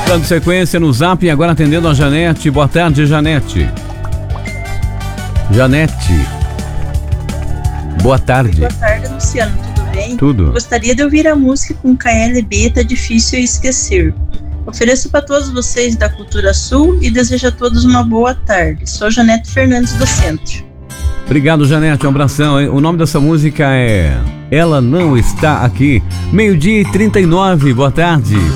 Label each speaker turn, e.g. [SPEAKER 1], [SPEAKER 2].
[SPEAKER 1] Dando sequência no Zap e agora atendendo a Janete. Boa tarde, Janete. Janete. Boa tarde.
[SPEAKER 2] Boa tarde, Luciano. Tudo bem?
[SPEAKER 1] Tudo.
[SPEAKER 2] Gostaria de ouvir a música com KLB, Tá Difícil Esquecer. Ofereço para todos vocês da Cultura Sul e desejo a todos uma boa tarde. Sou Janete Fernandes do Centro.
[SPEAKER 1] Obrigado, Janete. Um abração, hein? O nome dessa música é Ela Não Está Aqui. 12:39. Boa tarde.